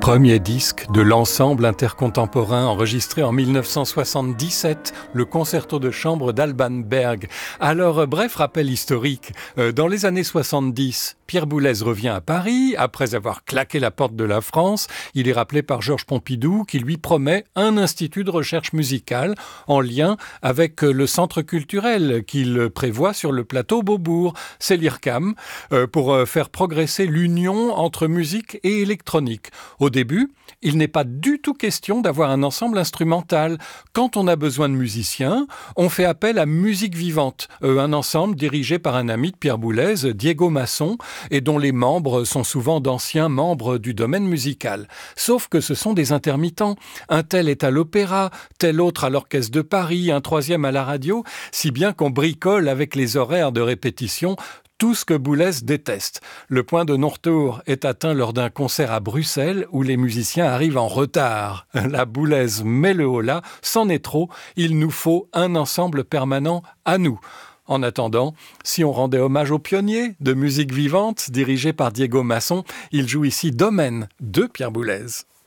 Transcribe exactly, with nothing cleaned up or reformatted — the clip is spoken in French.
Premier disque de l'ensemble intercontemporain enregistré en mille neuf cent soixante-dix-sept, le concerto de chambre d'Alban Berg. Alors, bref rappel historique, dans les années soixante-dix, Pierre Boulez revient à Paris, après avoir claqué la porte de la France. Il est rappelé par Georges Pompidou qui lui promet un institut de recherche musicale en lien avec le centre culturel qu'il prévoit sur le plateau Beaubourg, c'est l'I R C A M, pour faire progresser l'union entre musique et électronique. Au début, il n'est pas du tout question d'avoir un ensemble instrumental. Quand on a besoin de musiciens, on fait appel à Musique Vivante, euh, un ensemble dirigé par un ami de Pierre Boulez, Diego Masson, et dont les membres sont souvent d'anciens membres du domaine musical. Sauf que ce sont des intermittents. Un tel est à l'opéra, tel autre à l'Orchestre de Paris, un troisième à la radio, si bien qu'on bricole avec les horaires de répétition tout ce que Boulez déteste. Le point de non-retour est atteint lors d'un concert à Bruxelles où les musiciens arrivent en retard. La Boulez met le holà, c'en est trop, il nous faut un ensemble permanent à nous. En attendant, si on rendait hommage aux pionniers de musique vivante, dirigé par Diego Masson, il joue ici Domaine de Pierre Boulez.